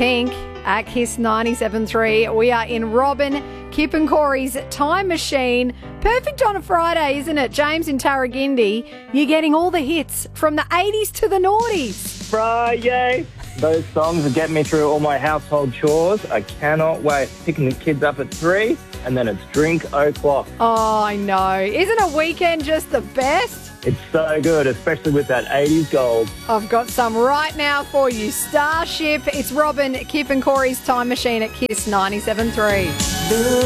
Pink at Kiss 97.3. We are in Robin, Kip and Corey's Time Machine. Perfect on a Friday, isn't it? James in Tarragindi, you're getting all the hits from the 80s to the noughties. Friday. Those songs that get me through all my household chores. I cannot wait. Picking the kids up at 3 and then it's drink o'clock. Oh, I know. Isn't a weekend just the best? It's so good, especially with that 80s gold. I've got some right now for you. Starship. It's Robin, Kip and Corey's Time Machine at Kiss 97.3.